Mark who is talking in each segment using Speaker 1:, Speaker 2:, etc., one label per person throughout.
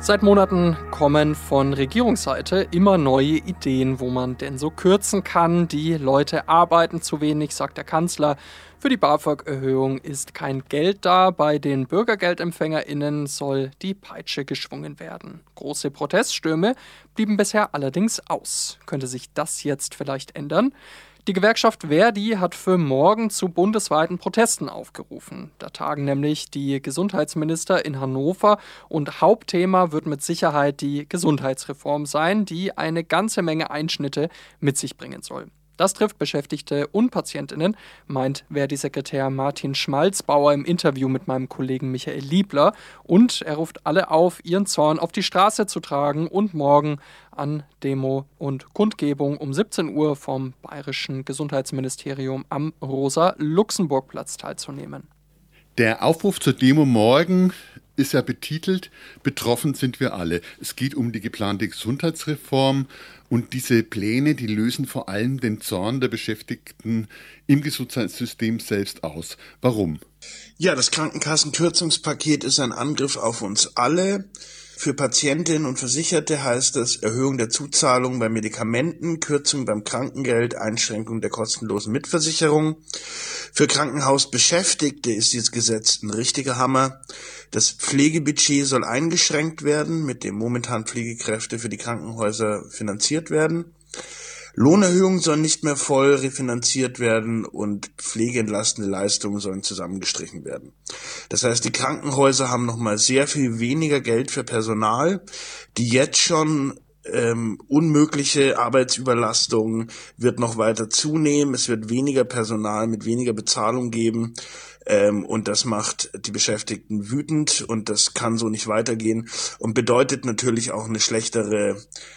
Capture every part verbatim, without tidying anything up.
Speaker 1: Seit Monaten kommen von Regierungsseite immer neue Ideen, wo man denn so kürzen kann. Die Leute arbeiten zu wenig, sagt der Kanzler. Für die BAföG-Erhöhung ist kein Geld da. Bei den BürgergeldempfängerInnen soll die Peitsche geschwungen werden. Große Proteststürme blieben bisher allerdings aus. Könnte sich das jetzt vielleicht ändern? Die Gewerkschaft Verdi hat für morgen zu bundesweiten Protesten aufgerufen. Da tagen nämlich die Gesundheitsminister in Hannover und Hauptthema wird mit Sicherheit die Gesundheitsreform sein, die eine ganze Menge Einschnitte mit sich bringen soll. Das trifft Beschäftigte und PatientInnen, meint Verdi-Sekretär Martin Schmalzbauer im Interview mit meinem Kollegen Michael Liebler. Und er ruft alle auf, ihren Zorn auf die Straße zu tragen und morgen an Demo und Kundgebung um siebzehn Uhr vom Bayerischen Gesundheitsministerium am Rosa-Luxemburg-Platz teilzunehmen.
Speaker 2: Der Aufruf zur Demo morgen ist ja betitelt, betroffen sind wir alle. Es geht um die geplante Gesundheitsreform und diese Pläne, die lösen vor allem den Zorn der Beschäftigten im Gesundheitssystem selbst aus. Warum?
Speaker 3: Ja, das Krankenkassenkürzungspaket ist ein Angriff auf uns alle. Für Patientinnen und Versicherte heißt das Erhöhung der Zuzahlung bei Medikamenten, Kürzung beim Krankengeld, Einschränkung der kostenlosen Mitversicherung. Für Krankenhausbeschäftigte ist dieses Gesetz ein richtiger Hammer. Das Pflegebudget soll eingeschränkt werden, mit dem momentan Pflegekräfte für die Krankenhäuser finanziert werden. Lohnerhöhungen sollen nicht mehr voll refinanziert werden und pflegeentlastende Leistungen sollen zusammengestrichen werden. Das heißt, die Krankenhäuser haben nochmal sehr viel weniger Geld für Personal. Die jetzt schon ähm, unmögliche Arbeitsüberlastung wird noch weiter zunehmen. Es wird weniger Personal mit weniger Bezahlung geben. Ähm, und das macht die Beschäftigten wütend und das kann so nicht weitergehen und bedeutet natürlich auch eine schlechtere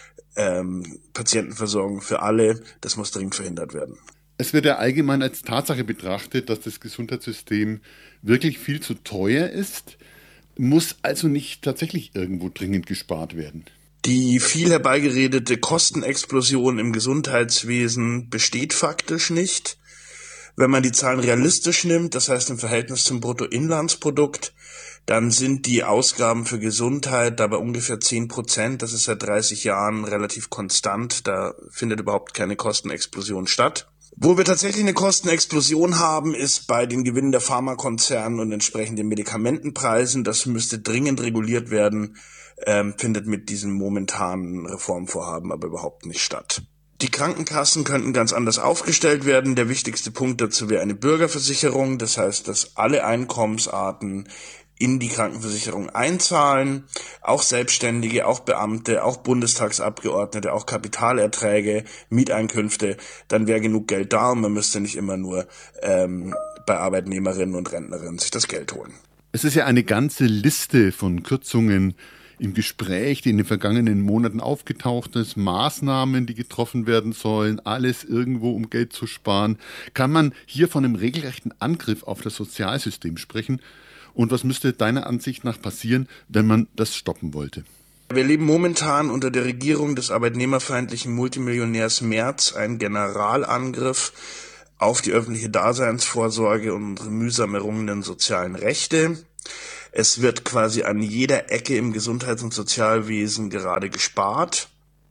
Speaker 3: ähm, Patientenversorgung für alle. Das muss dringend verhindert werden.
Speaker 2: Es wird ja allgemein als Tatsache betrachtet, dass das Gesundheitssystem wirklich viel zu teuer ist, muss also nicht tatsächlich irgendwo dringend gespart werden.
Speaker 3: Die viel herbeigeredete Kostenexplosion im Gesundheitswesen besteht faktisch nicht. Wenn man die Zahlen realistisch nimmt, das heißt im Verhältnis zum Bruttoinlandsprodukt, dann sind die Ausgaben für Gesundheit dabei ungefähr zehn Prozent. Das ist seit dreißig Jahren relativ konstant. Da findet überhaupt keine Kostenexplosion statt. Wo wir tatsächlich eine Kostenexplosion haben, ist bei den Gewinnen der Pharmakonzernen und entsprechenden Medikamentenpreisen. Das müsste dringend reguliert werden, ähm, findet mit diesem momentanen Reformvorhaben aber überhaupt nicht statt. Die Krankenkassen könnten ganz anders aufgestellt werden. Der wichtigste Punkt dazu wäre eine Bürgerversicherung. Das heißt, dass alle Einkommensarten in die Krankenversicherung einzahlen, auch Selbstständige, auch Beamte, auch Bundestagsabgeordnete, auch Kapitalerträge, Mieteinkünfte, dann wäre genug Geld da und man müsste nicht immer nur ähm, bei Arbeitnehmerinnen und Rentnerinnen sich das Geld holen.
Speaker 2: Es ist ja eine ganze Liste von Kürzungen im Gespräch, die in den vergangenen Monaten aufgetaucht ist, Maßnahmen, die getroffen werden sollen, alles irgendwo, um Geld zu sparen. Kann man hier von einem regelrechten Angriff auf das Sozialsystem sprechen? Und was müsste deiner Ansicht nach passieren, wenn man das stoppen wollte?
Speaker 3: Wir leben momentan unter der Regierung des arbeitnehmerfeindlichen Multimillionärs Merz einen Generalangriff auf die öffentliche Daseinsvorsorge und unsere mühsam errungenen sozialen Rechte. Es wird quasi an jeder Ecke im Gesundheits- und Sozialwesen gerade gespart.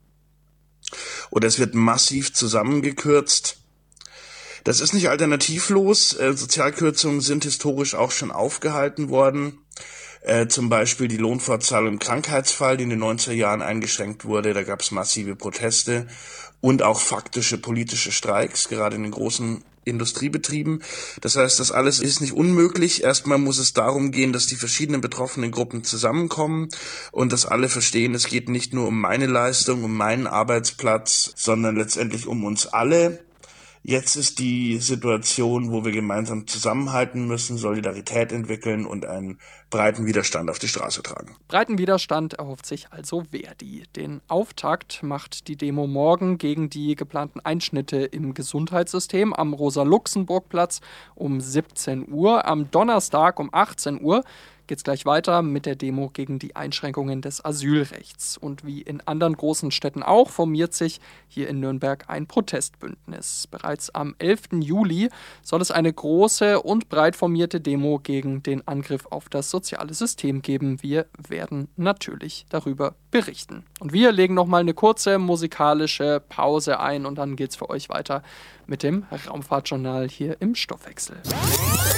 Speaker 3: Oder es wird massiv zusammengekürzt. Das ist nicht alternativlos. Äh, Sozialkürzungen sind historisch auch schon aufgehalten worden. Äh, zum Beispiel die Lohnfortzahlung im Krankheitsfall, die in den neunziger Jahren eingeschränkt wurde. Da gab es massive Proteste und auch faktische politische Streiks, gerade in den großen Industriebetrieben. Das heißt, das alles ist nicht unmöglich. Erstmal muss es darum gehen, dass die verschiedenen betroffenen Gruppen zusammenkommen und dass alle verstehen, es geht nicht nur um meine Leistung, um meinen Arbeitsplatz, sondern letztendlich um uns alle. Jetzt ist die Situation, wo wir gemeinsam zusammenhalten müssen, Solidarität entwickeln und einen breiten Widerstand auf die Straße tragen.
Speaker 1: Breiten Widerstand erhofft sich also Verdi. Den Auftakt macht die Demo morgen gegen die geplanten Einschnitte im Gesundheitssystem am Rosa-Luxemburg-Platz um siebzehn Uhr. Am Donnerstag um achtzehn Uhr geht's gleich weiter mit der Demo gegen die Einschränkungen des Asylrechts. Und wie in anderen großen Städten auch, formiert sich hier in Nürnberg ein Protestbündnis. Bereits am elften Juli soll es eine große und breit formierte Demo gegen den Angriff auf das soziale System geben. Wir werden natürlich darüber berichten. Und wir legen nochmal eine kurze musikalische Pause ein und dann geht's für euch weiter mit dem Raumfahrtjournal hier im Stoffwechsel.